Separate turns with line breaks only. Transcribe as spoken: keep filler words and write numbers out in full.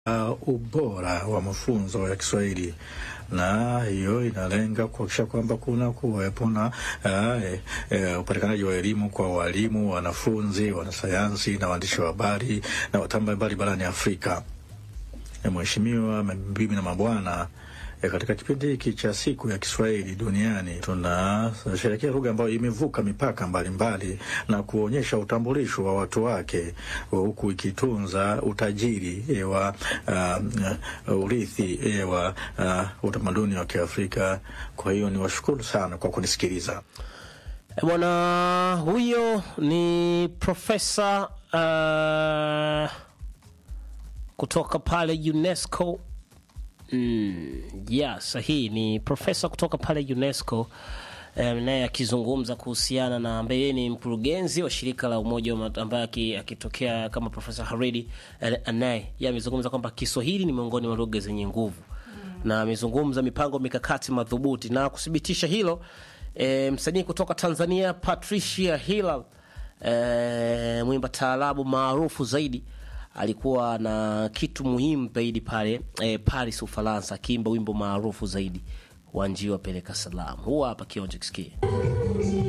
Uh, ubora wa mafunzo ya Kiswahili, na hiyo inalenga kuhakikisha kwamba kuna kuwepo na uh, e, e, upatikanaji wa elimu kwa walimu, wanafunzi, wanasayansi na waandishi wa habari na watamba mbali barani Afrika. E, Mheshimiwa, mabibi na mabwana, E, katika kipindi hiki cha siku ya Kiswahili duniani tunasherehekea lugha ambayo imevuka mipaka mbalimbali mbali, na kuonyesha utambulisho wa watu wake, huku ikitunza utajiri e, wa uh, urithi e, wa uh, utamaduni wa Kiafrika. Kwa hiyo niwashukuru sana kwa kunisikiliza.
E, bwana huyo ni profesa uh, kutoka pale UNESCO. Mm, yeah, sahihi, ni profesa kutoka pale UNESCO, um, naye akizungumza kuhusiana na ambaye ni mkurugenzi wa shirika la Umoja wa ambaye akitokea kama Profesa Haredi Anae. Yeye amezungumza kwamba Kiswahili ni miongoni mwa lugha zenye nguvu. Mm. Na amezungumza mipango mikakati madhubuti na kuthibitisha hilo. E, msanii kutoka Tanzania Patricia Hillal, e, mwimba taarabu maarufu zaidi, alikuwa na kitu muhimu zaidi pale eh, Paris Ufaransa, akiimba wimbo maarufu zaidi wa Njiwa Peleka Salamu. Huwa hapa kionjo kisikie.